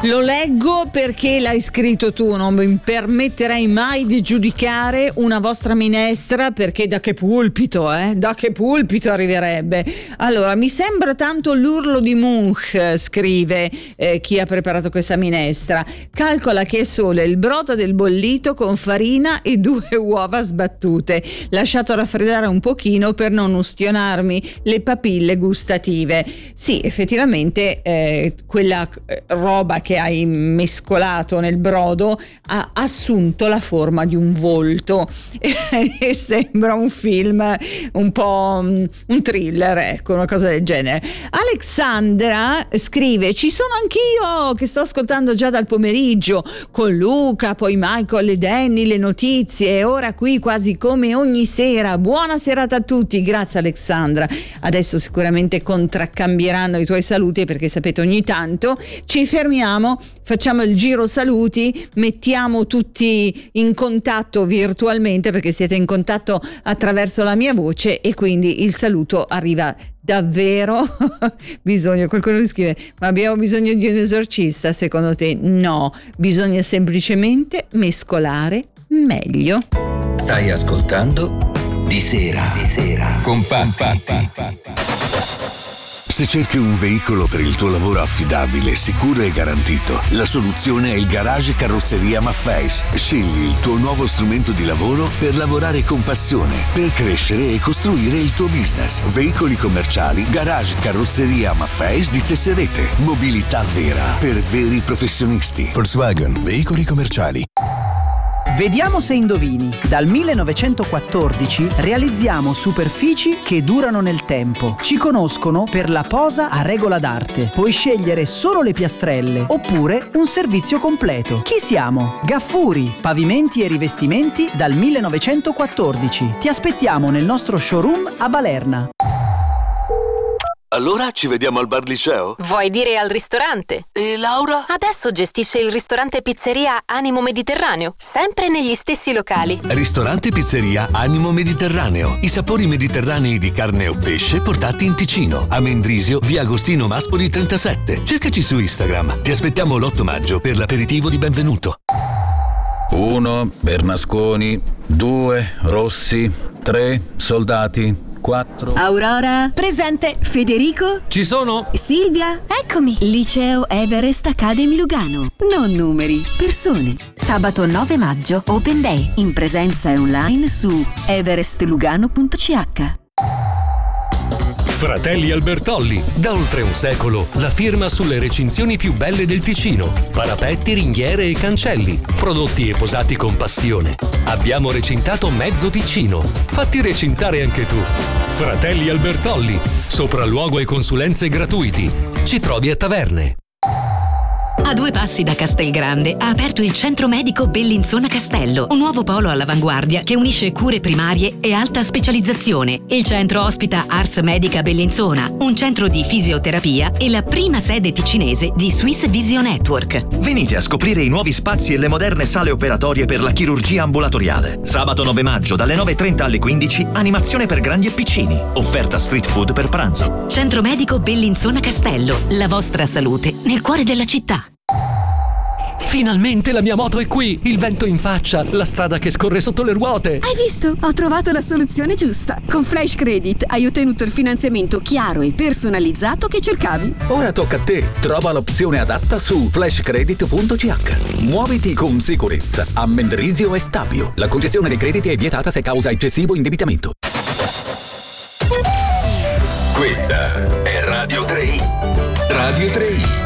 Lo leggo perché l'hai scritto tu, non mi permetterei mai di giudicare una vostra minestra, perché da che pulpito arriverebbe. Allora, mi sembra tanto l'urlo di Munch, scrive chi ha preparato questa minestra. Calcola che è solo il brodo del bollito con farina e 2 uova sbattute, lasciato raffreddare un pochino per non ustionarmi le papille gustative. Sì, effettivamente quella roba che hai mescolato nel brodo ha assunto la forma di un volto e sembra un film un po' un thriller, ecco, una cosa del genere. Alexandra scrive: ci sono anch'io che sto ascoltando già dal pomeriggio con Luca, poi Michael e Danny, le notizie, e ora qui quasi come ogni sera. Buona serata a tutti. Grazie Alexandra. Adesso sicuramente contraccambieranno i tuoi saluti, perché sapete ogni tanto ci fermiamo, facciamo il giro saluti, mettiamo tutti in contatto virtualmente, perché siete in contatto attraverso la mia voce, e quindi il saluto arriva davvero. Qualcuno mi scrive: ma abbiamo bisogno di un esorcista? Secondo te no, bisogna semplicemente mescolare meglio. Stai ascoltando Di Sera con Pampatti. Se cerchi un veicolo per il tuo lavoro affidabile, sicuro e garantito, la soluzione è il Garage Carrozzeria Maffeis. Scegli il tuo nuovo strumento di lavoro per lavorare con passione, per crescere e costruire il tuo business. Veicoli commerciali, Garage Carrozzeria Maffeis di Tesserete. Mobilità vera per veri professionisti. Volkswagen, veicoli commerciali. Vediamo se indovini. Dal 1914 realizziamo superfici che durano nel tempo. Ci conoscono per la posa a regola d'arte. Puoi scegliere solo le piastrelle oppure un servizio completo. Chi siamo? Gaffuri, pavimenti e rivestimenti dal 1914. Ti aspettiamo nel nostro showroom a Balerna. Allora ci vediamo al bar liceo? Vuoi dire al ristorante? E Laura? Adesso gestisce il ristorante pizzeria Animo Mediterraneo, sempre negli stessi locali. Ristorante pizzeria Animo Mediterraneo. I sapori mediterranei di carne o pesce portati in Ticino. A Mendrisio, via Agostino Maspoli 37. Cercaci su Instagram. Ti aspettiamo l'8 maggio per l'aperitivo di benvenuto. 1 Bernasconi, 2 Rossi, 3 Soldati, 4 Aurora. Presente. Federico. Ci sono. Silvia. Eccomi. Liceo Everest Academy Lugano. Non numeri, persone. Sabato 9 maggio, Open Day. In presenza e online su everestlugano.ch. Fratelli Albertolli, da oltre un secolo, la firma sulle recinzioni più belle del Ticino. Parapetti, ringhiere e cancelli, prodotti e posati con passione. Abbiamo recintato mezzo Ticino. Fatti recintare anche tu. Fratelli Albertolli, sopralluogo e consulenze gratuiti. Ci trovi a Taverne. A 2 passi da Castelgrande ha aperto il Centro Medico Bellinzona Castello, un nuovo polo all'avanguardia che unisce cure primarie e alta specializzazione. Il centro ospita Ars Medica Bellinzona, un centro di fisioterapia e la prima sede ticinese di Swiss Visio Network. Venite a scoprire i nuovi spazi e le moderne sale operatorie per la chirurgia ambulatoriale. Sabato 9 maggio dalle 9:30 alle 15, animazione per grandi e piccini. Offerta street food per pranzo. Centro Medico Bellinzona Castello, la vostra salute nel cuore della città. Finalmente la mia moto è qui, il vento in faccia, la strada che scorre sotto le ruote. Hai visto? Ho trovato la soluzione giusta. Con Flash Credit hai ottenuto il finanziamento chiaro e personalizzato che cercavi. Ora tocca a te. Trova l'opzione adatta su flashcredit.ch. Muoviti con sicurezza a Mendrisio e Stabio. La concessione dei crediti è vietata se causa eccessivo indebitamento. Questa è Radio 3. Radio 3.